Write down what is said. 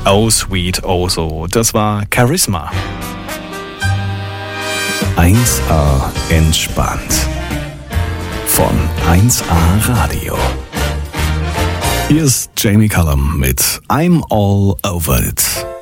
Oh Sweet Oh So, das war Charisma. 1A entspannt. Von 1A Radio. Hier ist Jamie Cullum mit I'm All Over It.